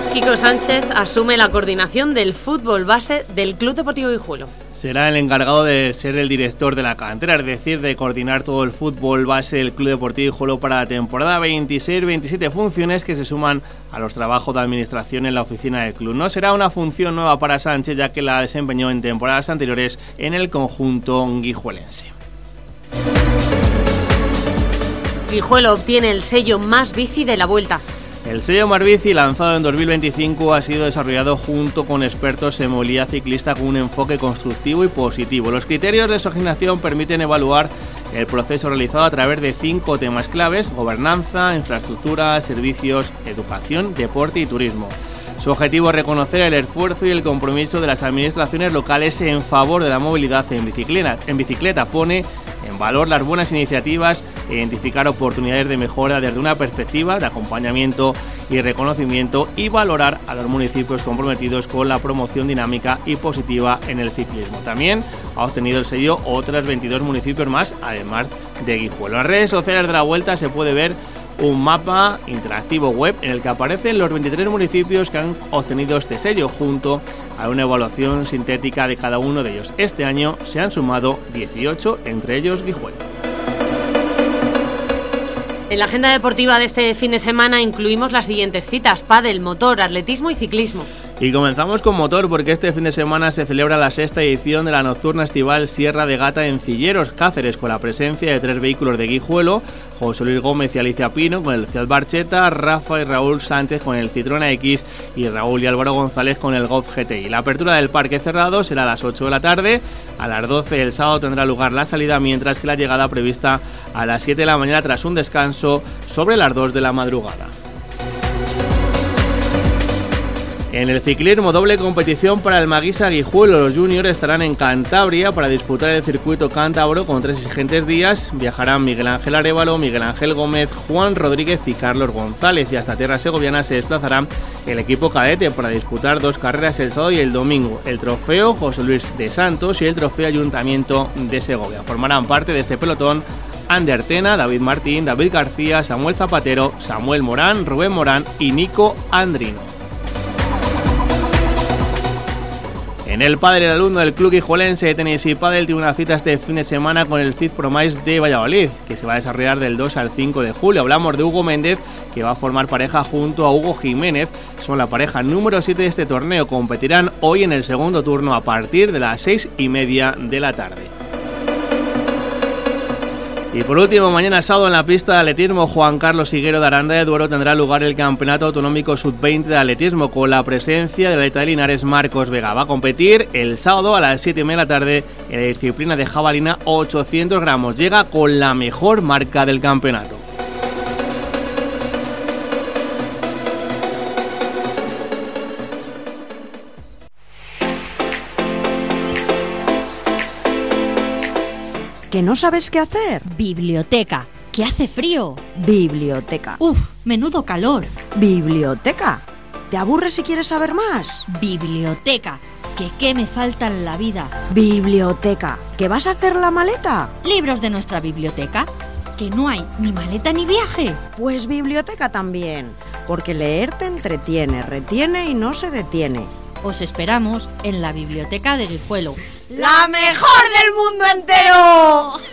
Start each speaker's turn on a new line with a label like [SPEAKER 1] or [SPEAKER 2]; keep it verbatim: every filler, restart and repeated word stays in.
[SPEAKER 1] Kiko Sánchez asume la coordinación del fútbol base del Club Deportivo Guijuelo.
[SPEAKER 2] Será el encargado de ser el director de la cantera, es decir, de coordinar todo el fútbol base del Club Deportivo Guijuelo para la temporada veintiséis veintisiete, funciones que se suman a los trabajos de administración en la oficina del club. No será una función nueva para Sánchez, ya que la desempeñó en temporadas anteriores en el conjunto guijuelense.
[SPEAKER 1] Guijuelo obtiene el sello Más Bici de la Vuelta.
[SPEAKER 2] El sello Más Bici, lanzado en dos mil veinticinco, ha sido desarrollado junto con expertos en movilidad ciclista con un enfoque constructivo y positivo. Los criterios de su asignación permiten evaluar el proceso realizado a través de cinco temas claves: gobernanza, infraestructura, servicios, educación, deporte y turismo. Su objetivo es reconocer el esfuerzo y el compromiso de las administraciones locales en favor de la movilidad en bicicleta. En bicicleta pone en valor las buenas iniciativas e identificar oportunidades de mejora desde una perspectiva de acompañamiento y reconocimiento, y valorar a los municipios comprometidos con la promoción dinámica y positiva en el ciclismo. También ha obtenido el sello otros veintidós municipios más, además de Guijuelo. En las redes sociales de la Vuelta se puede ver un mapa interactivo web en el que aparecen los veintitrés municipios que han obtenido este sello, junto a una evaluación sintética de cada uno de ellos. Este año se han sumado dieciocho, entre ellos Guijuelo.
[SPEAKER 1] En la agenda deportiva de este fin de semana incluimos las siguientes citas: pádel, motor, atletismo y ciclismo.
[SPEAKER 2] Y comenzamos con motor, porque este fin de semana se celebra la sexta edición de la nocturna estival Sierra de Gata en Cilleros, Cáceres, con la presencia de tres vehículos de Guijuelo: José Luis Gómez y Alicia Pino con el Fiat Barchetta, Rafa y Raúl Sánchez con el Citroën A X y Raúl y Álvaro González con el Golf G T I. La apertura del parque cerrado será a las ocho de la tarde. A las doce el sábado tendrá lugar la salida, mientras que la llegada prevista a las siete de la mañana tras un descanso sobre las dos de la madrugada. En el ciclismo, doble competición para el Maguisa Guijuelo. Los juniors estarán en Cantabria para disputar el circuito cántabro con tres exigentes días. Viajarán Miguel Ángel Arévalo, Miguel Ángel Gómez, Juan Rodríguez y Carlos González. Y hasta tierra segoviana se desplazará el equipo cadete para disputar dos carreras el sábado y el domingo: el trofeo José Luis de Santos y el trofeo Ayuntamiento de Segovia. Formarán parte de este pelotón Ander Tena, David Martín, David García, Samuel Zapatero, Samuel Morán, Rubén Morán y Nico Andrino. En el pádel, el alumno del club guijuelense de tenis y pádel tiene una cita este fin de semana con el Fit Promise de Valladolid, que se va a desarrollar del dos al cinco de julio. Hablamos de Hugo Méndez, que va a formar pareja junto a Hugo Jiménez. Son la pareja número siete de este torneo. Competirán hoy en el segundo turno a partir de las seis y media de la tarde. Y por último, mañana sábado en la pista de atletismo Juan Carlos Higuero de Aranda de Duero tendrá lugar el Campeonato Autonómico sub veinte de atletismo, con la presencia del atleta de Linares Marcos Vega. Va a competir el sábado a las siete y media de la tarde en la disciplina de jabalina ochocientos gramos. Llega con la mejor marca del campeonato.
[SPEAKER 3] ¿Que no sabes qué hacer?
[SPEAKER 4] Biblioteca. ¿Que hace frío?
[SPEAKER 3] Biblioteca.
[SPEAKER 4] Uf, menudo calor.
[SPEAKER 3] Biblioteca. ¿Te aburres si quieres saber más?
[SPEAKER 4] Biblioteca. ¿Que qué me falta en la vida?
[SPEAKER 3] Biblioteca. ¿Que vas a hacer la maleta?
[SPEAKER 4] Libros de nuestra biblioteca. ¿Que no hay ni maleta ni viaje?
[SPEAKER 3] Pues biblioteca también, porque leer te entretiene, retiene y no se detiene.
[SPEAKER 4] Os esperamos en la biblioteca de Guijuelo.
[SPEAKER 3] ¡La mejor del mundo entero!